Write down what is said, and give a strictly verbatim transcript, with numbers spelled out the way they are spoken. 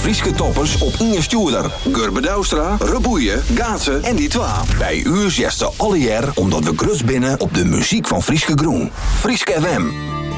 Frieske toppers op Inge Stuurder, Gurbe Douwstra, Reboeien, Gaatsen en die twa. Bij u zesde alle jaar omdat we grus binnen op de muziek van Frieske Groen. Frieske F M.